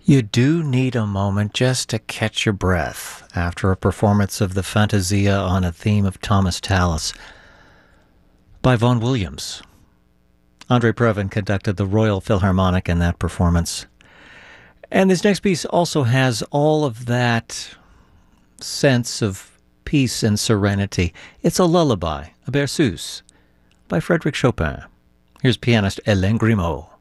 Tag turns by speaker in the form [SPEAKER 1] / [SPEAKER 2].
[SPEAKER 1] You do need a moment just to catch your breath after a performance of the Fantasia on a theme of Thomas Tallis by Vaughan Williams. Andre Previn conducted the Royal Philharmonic in that performance. And this next piece also has all of that sense of peace and serenity. It's a lullaby, a berceuse, by Frédéric Chopin. Here's pianist Hélène Grimaud.